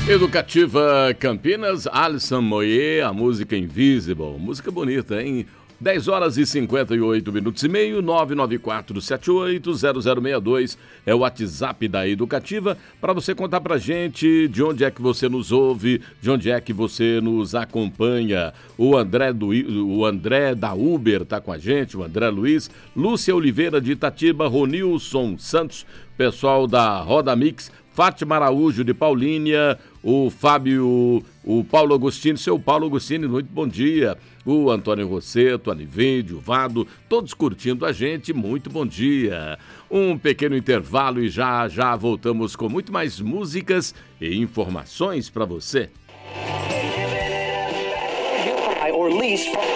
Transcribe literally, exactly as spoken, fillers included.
Educativa Campinas, Alisson Moyer, a música Invisible. Música bonita, hein? dez horas e cinquenta e oito minutos e meio, nove nove quatro sete oito zero zero seis dois é o WhatsApp da Educativa, para você contar pra gente de onde é que você nos ouve, de onde é que você nos acompanha. O André, do, o André da Uber tá com a gente, o André Luiz, Lúcia Oliveira de Itatiba, Ronilson Santos, pessoal da Roda Mix, Fátima Araújo de Paulínia, o Fábio, o Paulo Agostini, seu Paulo Agostini, muito bom dia. O Antônio Rosseto, Anivídio, Vado, todos curtindo a gente, muito bom dia. Um pequeno intervalo e já já voltamos com muito mais músicas e informações para você. Or lease